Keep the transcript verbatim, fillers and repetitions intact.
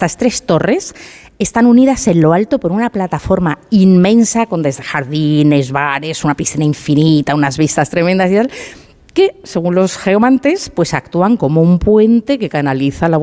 estas tres torres están unidas en lo alto por una plataforma inmensa con desde jardines, bares, una piscina infinita, unas vistas tremendas y tal, que, según los geomantes, pues actúan como un puente que canaliza la